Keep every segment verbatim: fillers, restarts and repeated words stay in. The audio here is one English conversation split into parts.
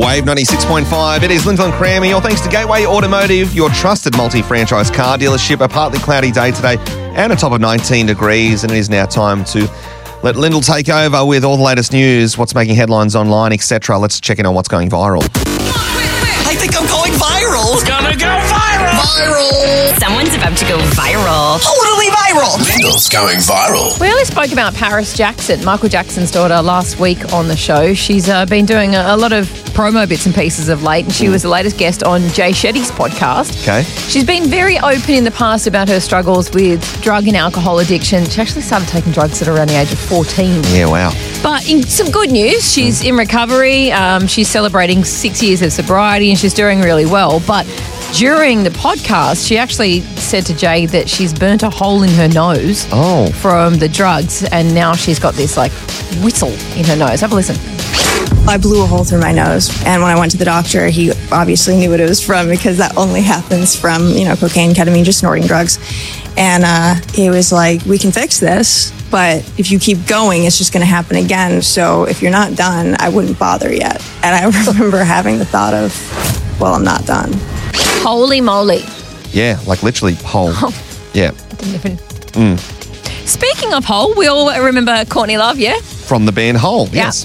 Wave ninety-six point five. It is Linton Crammy. All thanks to Gateway Automotive, your trusted multi-franchise car dealership. A partly cloudy day today and a top of nineteen degrees. And it is now time to let Lyndall take over with all the latest news, what's making headlines online, et cetera. Let's check in on what's going viral. I think I'm going viral. It's gonna go viral. Viral. Someone's about to go viral. Totally viral. Lyndall's going viral. We only spoke about Paris Jackson, Michael Jackson's daughter, last week on the show. She's uh, been doing a, a lot of promo bits and pieces of late, and she was the latest guest on Jay Shetty's podcast. Okay. She's been very open in the past about her struggles with drug and alcohol addiction. She actually started taking drugs at around the age of fourteen. Yeah, wow. But in some good news, she's in recovery. Um, she's celebrating six years of sobriety, and she's doing really well. But during the podcast, she actually said to Jay that she's burnt a hole in her nose Oh. from the drugs, and now she's got this like whistle in her nose. Have a listen. I blew a hole through my nose, and when I went to the doctor, he obviously knew what it was from, because that only happens from, you know, cocaine, ketamine, just snorting drugs. And uh, he was like, we can fix this, but if you keep going, it's just going to happen again. So if you're not done, I wouldn't bother yet. And I remember having the thought of, well, I'm not done. Holy moly. Yeah, like literally whole. Yeah. Didn't even... Speaking of Hole, we all remember Courtney Love, yeah? From the band Hole, yes.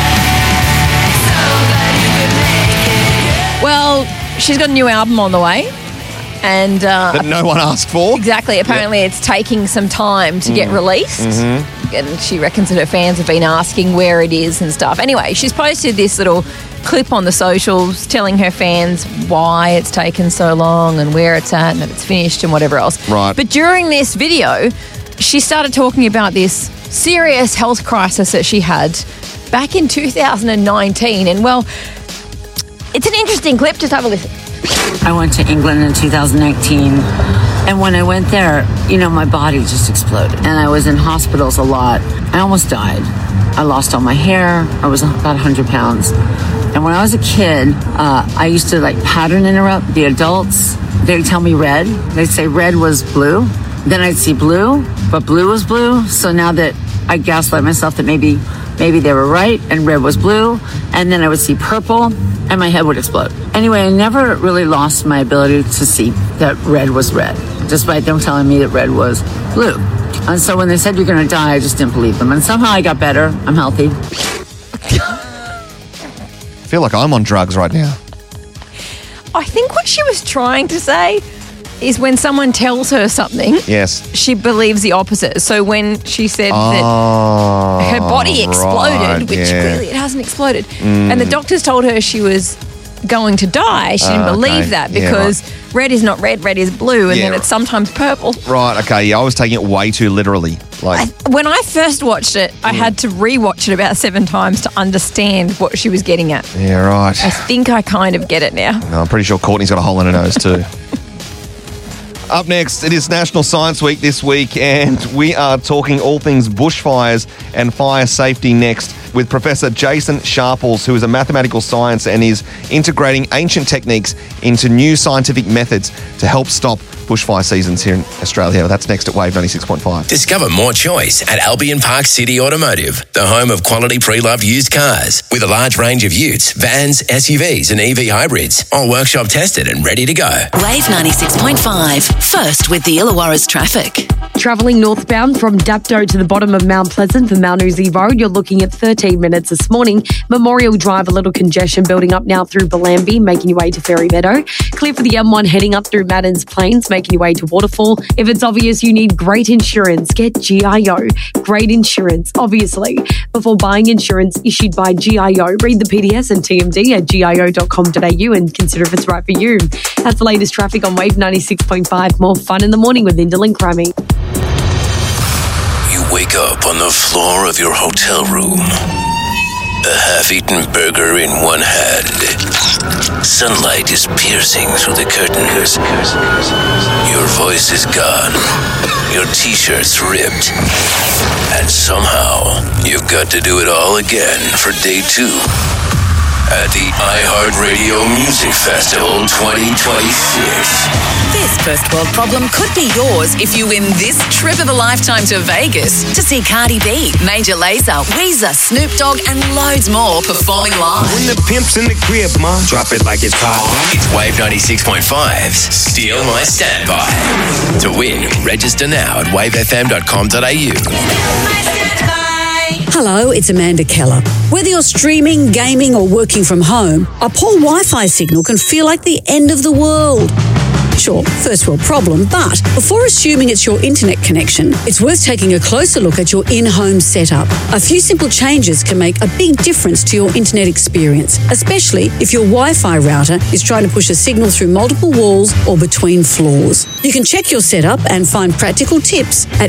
Well, she's got a new album on the way. And uh, That no one asked for. exactly, apparently it's taking some time to get released. Mm-hmm. And she reckons that her fans have been asking where it is and stuff. Anyway, she's posted this little clip on the socials telling her fans why it's taken so long and where it's at and that it's finished and whatever else. Right. But during this video, she started talking about this serious health crisis that she had back in two thousand nineteen. And, well, it's an interesting clip. Just have a listen. I went to England in two thousand nineteen, and when I went there, you know, my body just exploded. And I was in hospitals a lot. I almost died. I lost all my hair. I was about one hundred pounds. And when I was a kid, uh, I used to, like, pattern interrupt the adults. They'd tell me red. They'd say red was blue. Then I'd see blue, but blue was blue. So now that I gaslight myself that maybe maybe they were right and red was blue, and then I would see purple and my head would explode. Anyway, I never really lost my ability to see that red was red, despite them telling me that red was blue. And so when they said you're going to die, I just didn't believe them. And somehow I got better. I'm healthy. I feel like I'm on drugs right now. I think what she was trying to say is when someone tells her something, Yes. she believes the opposite. So when she said Oh, that her body exploded, right, which yeah. clearly it hasn't exploded, and the doctors told her she was going to die, she didn't Ah, believe okay. that Yeah, because red is not red, red is blue, and Yeah, then right. it's sometimes purple. Right, okay, yeah, I was taking it way too literally. Like, I, when I first watched it, I had to rewatch it about seven times to understand what she was getting at. yeah, right. I think I kind of get it now. No, I'm pretty sure Courtney's got a hole in her nose too. Up next, it is National Science Week this week, and we are talking all things bushfires and fire safety next with Professor Jason Sharples, who is a mathematical science and is integrating ancient techniques into new scientific methods to help stop bushfire seasons here in Australia. That's next at Wave ninety-six point five. Discover more choice at Albion Park City Automotive, the home of quality pre-loved used cars with a large range of utes, vans, S U Vs and E V hybrids, all workshop tested and ready to go. Wave ninety-six point five. First with the Illawarra's traffic. Travelling northbound from Dapto to the bottom of Mount Pleasant for Mount Uzi Road, you're looking at thirteen minutes this morning. Memorial Drive, a little congestion building up now through Bellambi, making your way to Ferry Meadow. Clear for the M one heading up through Maddens Plains, making your way to Waterfall. If it's obvious you need great insurance, get G I O. Great insurance, obviously. Before buying insurance issued by G I O, read the P D S and T M D at G I O dot com dot A U and consider if it's right for you. That's the latest traffic on Wave ninety-six point five. More fun in the morning with Lyndall and Crammy. You wake up on the floor of your hotel room. A half-eaten burger in one hand. Sunlight is piercing through the curtains. Your voice is gone. Your t-shirt's ripped. And somehow, you've got to do it all again for day two. at the iHeartRadio Music Festival twenty twenty-six. This first world problem could be yours if you win this trip of a lifetime to Vegas to see Cardi B, Major Lazer, Weezer, Snoop Dogg, and loads more performing live. When the pimp's in the crib, ma, drop it like it's hot. It's Wave ninety-six point five's Steal My Standby. To win, register now at wave f m dot com dot a u. Hello, it's Amanda Keller. Whether you're streaming, gaming, or working from home, a poor Wi-Fi signal can feel like the end of the world. Sure, first world problem, but before assuming it's your internet connection, it's worth taking a closer look at your in-home setup. A few simple changes can make a big difference to your internet experience, especially if your Wi-Fi router is trying to push a signal through multiple walls or between floors. You can check your setup and find practical tips at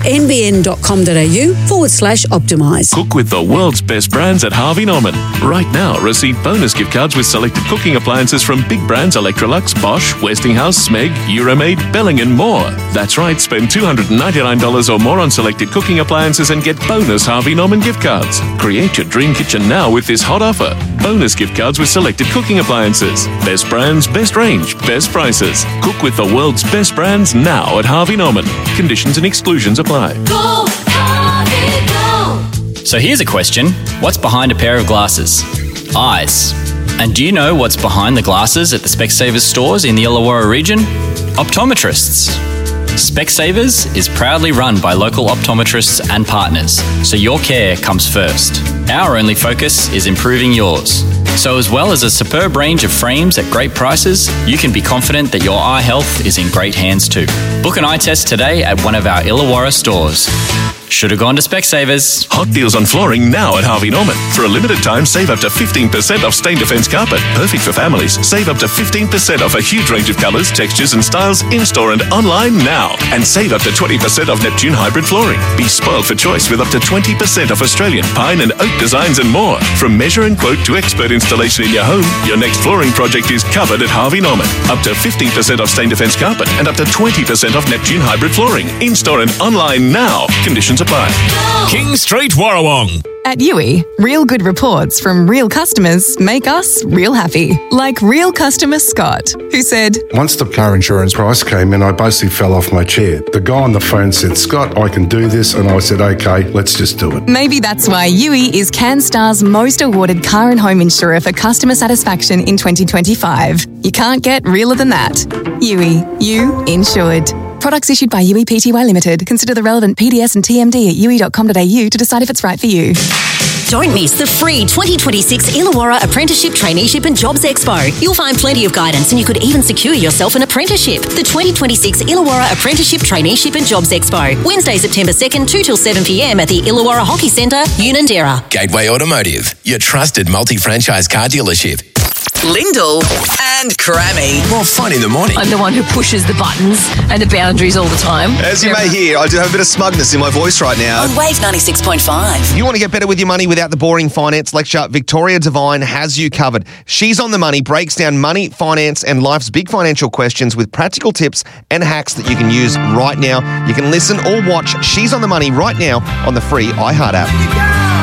nbn.com.au forward slash optimize. Cook with the world's best brands at Harvey Norman. Right now, receive bonus gift cards with selected cooking appliances from big brands Electrolux, Bosch, Westinghouse, Smeg, Euromade, Belling and more. That's right, spend two hundred ninety-nine dollars or more on selected cooking appliances and get bonus Harvey Norman gift cards. Create your dream kitchen now with this hot offer. Bonus gift cards with selected cooking appliances. Best brands, best range, best prices. Cook with the world's best brands now at Harvey Norman. Conditions and exclusions apply. Go, Harvey, go! So here's a question. What's behind a pair of glasses? Eyes. And do you know what's behind the glasses at the Specsavers stores in the Illawarra region? Optometrists. Specsavers is proudly run by local optometrists and partners, so your care comes first. Our only focus is improving yours. So as well as a superb range of frames at great prices, you can be confident that your eye health is in great hands too. Book an eye test today at one of our Illawarra stores. Should have gone to Specsavers. Hot deals on flooring now at Harvey Norman. For a limited time, save up to fifteen percent off Stain Defence carpet. Perfect for families. Save up to fifteen percent off a huge range of colours, textures and styles in-store and online now. And save up to twenty percent off Neptune hybrid flooring. Be spoiled for choice with up to twenty percent off Australian pine and oak designs and more. From measure and quote to expert installation in your home, your next flooring project is covered at Harvey Norman. Up to fifteen percent off Stain Defence carpet and up to twenty percent off Neptune hybrid flooring. In-store and online now. Conditions apply. King Street, Warrawong. At Yui, real good reports from real customers make us real happy. Like real customer Scott, who said, once the car insurance price came in, I basically fell off my chair. The guy on the phone said, Scott, I can do this. And I said, okay, let's just do it. Maybe that's why Yui is CanStar's most awarded car and home insurer for customer satisfaction in twenty twenty-five. You can't get realer than that. Yui, you insured. Products issued by Yui Pty Limited. Consider the relevant P D S and T M D at yui dot com dot a u to decide if it's right for you. Don't miss the free twenty twenty-six Illawarra Apprenticeship, Traineeship and Jobs Expo. You'll find plenty of guidance and you could even secure yourself an apprenticeship. The twenty twenty-six Illawarra Apprenticeship, Traineeship and Jobs Expo. Wednesday, September second, two till seven p m at the Illawarra Hockey Centre, Unanderra. Gateway Automotive, your trusted multi-franchise car dealership. Lyndall and Crammy. More fun in the morning. I'm the one who pushes the buttons and the boundaries all the time. As you may hear, I do have a bit of smugness in my voice right now. On Wave ninety-six point five. You want to get better with your money without the boring finance lecture? Victoria Devine has you covered. She's on the money, breaks down money, finance, and life's big financial questions with practical tips and hacks that you can use right now. You can listen or watch She's on the Money right now on the free iHeart app.